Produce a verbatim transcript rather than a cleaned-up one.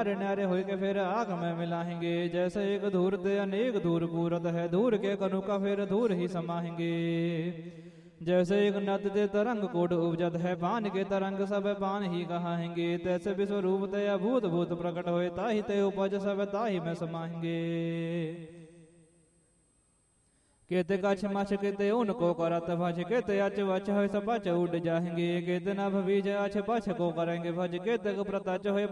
न्यारे न्यारे हो के फिर आग में मिलाएंगे। जैसे एक धूर ते अनेक धूर पूरत है, धूर के कनु का फिर धूर ही समाएंगे। जैसे एक नद ते तरंग कोट उपजत है, पान के तरंग सब पान ही कहाएंगे। तैसे विश्वरूप ते अभूत भूत प्रकट होए, ताहि ते उपज सब ताहि में समाएंगे। केते कछ मछ केते उनको करत भज, केते अच वच हो सब पच उड़ जाएंगे। केते नभ बीज अछ पछ को करेंगे भज, केते प्रतच हो